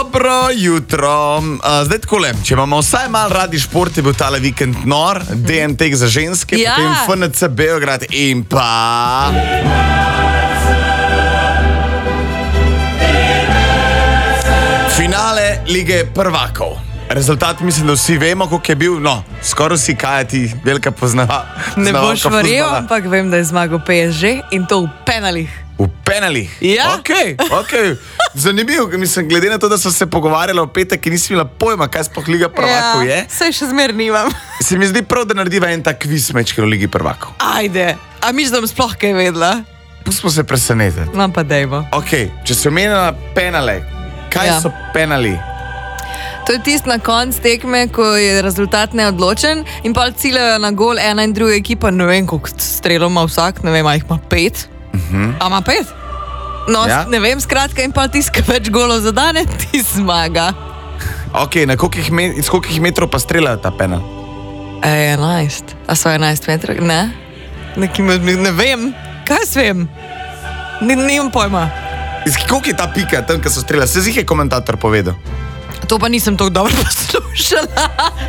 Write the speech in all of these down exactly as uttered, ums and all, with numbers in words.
Dobro jutro. Uh, zdaj takole, če imamo vsaj malo radi šport, je bil tale vikend nor, D M T za ženske, ja. Potem F N C Beograd in pa... finale Lige prvakov. Rezultat mislim, da vsi vemo, koliko je bil, no, skoraj vsi, kaj je ti velika poznava. Ne boš verjel, ampak vem, da je zmagal P S G in to v penalih. V penalih? Ja. Ok, ok. Zanimivo, mislim, glede na to, da so se pogovarjali o petek, ki nisem imela pojma, kaj sploh Liga prvakov je. Ja, saj še zmer nimam. Se mi zdi prav, da narediva en tak kviz mečken v Ligi prvakov. Ajde, a miš, da bom sploh kaj vedela? Pustimo se presenetiti. No pa dejmo. Ok, če se omenila penale, kaj Ja. so penali? To je tist na konc tekme, ko je rezultat neodločen in pa ciljajo na gol ena in druga ekipa, ne vem, koliko strelov ima vsak, ne vem, a jih ima pet. Uh-huh. A ima pet? No, Ja. ne vem, skratka, in pa tisk več golov zadane, ti zmaga. Ok, na kolikih, me iz kolikih metrov pa streljajo ta penal? E, enajst. A so enajst metrov? Ne? Neki, ne vem. Kaj s vem? Ni, nimam pojma. Iz koliko je ta pika tam, ko so streljali? Se zih je komentator povedal. To pa nisem tako dobro poslušala.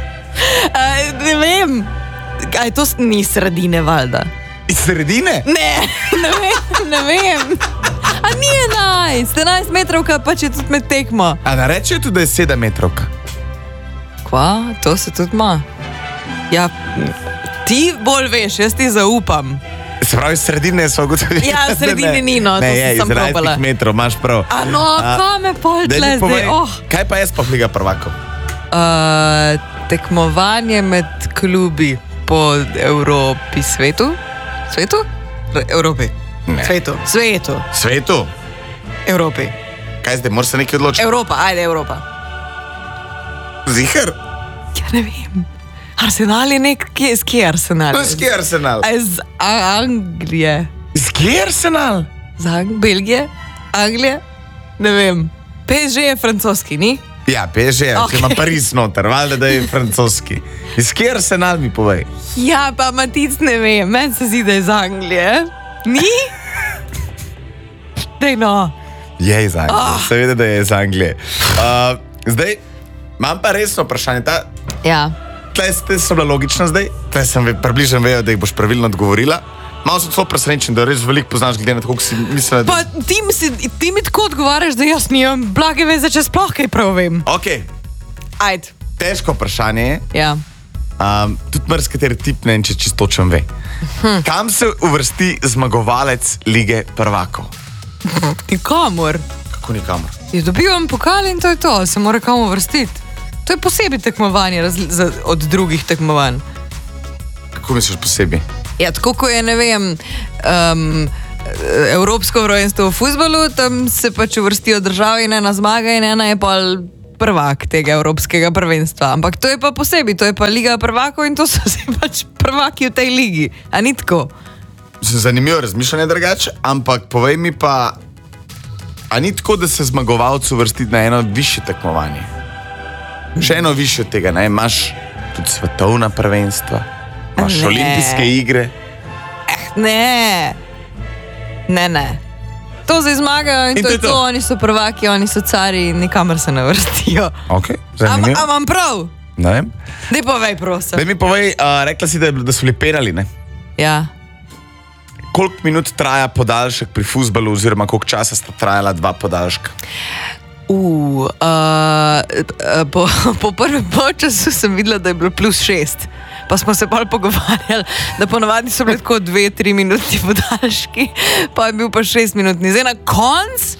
E, ne vem. Kaj to s- ni sredine, valjda? Iz sredine? Ne, ne vem, ne vem. A ni enajst, enajst metrovka pa če tudi med tekmo. A ne rečejo tudi, da je sedem metrovka? Kva, to se tudi ima. Ja, ti bolj veš, jaz ti zaupam. Se pravi, iz sredine so ugotovili. Ja, da sredine ne. ni, no, to ne, sem je, samo iz enajstih probala. metrov, imaš prav. A no, A, kaj me pol daj mi tle povej, zdaj? Oh. Kaj pa je sploh Liga prvakov? Uh, tekmovanje med klubi po Evropi, svetu? Svetu? R- Evropi. Ne. Svetu. Svetu. Svetu? Evropi. Kaj zdaj, moraš se nekaj odločiti? Evropa, ajde Evropa. Ziher? Ja, ne vem. Arsenal je nek, kje, z kje je Arsenal? No, iz kje je Arsenal? A iz A- Anglije. Iz kje je Arsenal? Z Ang Belgije? Anglije? Ne vem. P S G je francoski, ni? Ja, P S G, okay. Ok. Če ima Pariz noter, valjda, da je francoski. Iz kje je Arsenal, mi povej? Ja, pa Matic ne vem. Meni se zdi, da je iz Anglije. Ni? Dej no. Je iz Anglije, Ah. seveda, da je iz Anglije. Uh, zdaj, imam pa resno vprašanje. Ta, Ja. tle ste so bila logična zdaj, tle sem ve, približno vejo, da jih boš pravilno odgovorila. Malo sem celo presenečen, da res veliko poznaš, glede na to, koliko si mislila, da... Pa ti mi, si, ti mi tako odgovarjaš, da jaz nimam blage veze, če sploh kaj prav vem. Ok, Ajde. težko vprašanje je. Ja. Um, tudi mrzkateri tip ne vem, če čisto točen ve. Hm. Kam se uvrsti zmagovalec Lige prvakov? Nikamor. Kako nikamor? Je dobivam pokal in to je to, se mora kam uvrstiti. To je posebej tekmovanje razli- za, od drugih tekmovanj. Kako misliš posebej? Ja, tako ko je, ne vem, um, evropsko prvenstvo v fuzbalu, tam se pač uvrstijo države in ena zmaga in ena je pa prvak tega evropskega prvenstva. Ampak to je pa posebej, to je pa Liga prvakov in to so se pač prvaki v tej ligi. A ni tako? Zanimivo razmišljanje drugače, ampak povej mi pa, a ni tako, da se zmagovalec uvrsti na eno višje tekmovanje? Še eno višje od tega, ne? Imaš tudi svetovna prvenstva, imaš Ne. olimpijske igre. Ne, ne, ne. To zdaj zmagajo in, In to to je je to, to. oni so prvaki, oni so cari in nikamor se ne vrstijo. Ok, Am, zanimivo. a imam prav? Ne vem. Dej povej, prosim. Daj mi povej, uh, rekla si, da, je, da so bili penali, ne? Ja. Koliko minut traja podaljšek pri fuzbalu oziroma koliko časa sta trajala dva podaljška? Uh, uh, po, po prvem polčasu sem videla, da je bilo plus šest. Pa smo se bolj pogovarjali, da ponovadi so bili tako dve, tri minuti podaljški, pa je bil pa šest minutni. Zdaj na konc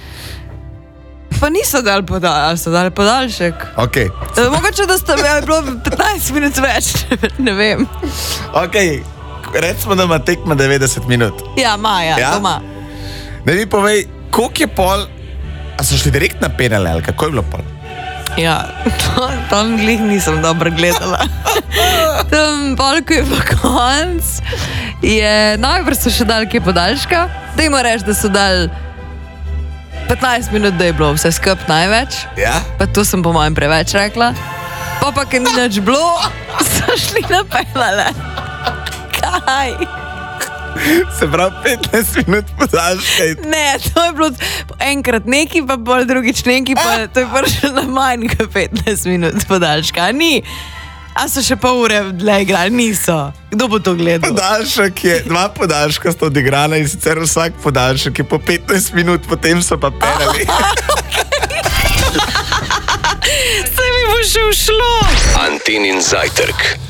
pa niso dali podaljšek, so dali podaljšek. Ok, E, mogoče, da sta ja, bilo petnajst minut več, ne vem. ok, recimo, da ima tekma devetdeset minut. Ja, Maja, Ja? ja? doma. Da mi povej, koliko je pol, a so šli direkt na penale ali kako je bilo pol? Ja, to, to glih nisem dobro gledala. Tam pol, ko je pa konc, je najbrž so še dali kaj podaljška. Dajmo reči, da so dali petnajst minut, da je bilo vse skup največ. Ja? Pa to sem po mojem preveč rekla. Pa pa, ker ni nič bilo, so šli na penale. Kaj? Se pravi, petnajst minut podaljška. Ne, to je bilo enkrat neki, pa bolj drugič neki, pa to je prišlo na manj kot petnajst minut podaljška. A ni? A so še pol ure dlje igrali? Niso. Kdo bo to gledal? Podaljšek je, dva podaljška sta odigrana in sicer vsak podaljšek je po petnajst minut, potem so pa penali. Se mi bo še ušlo. Antenin zajtrk.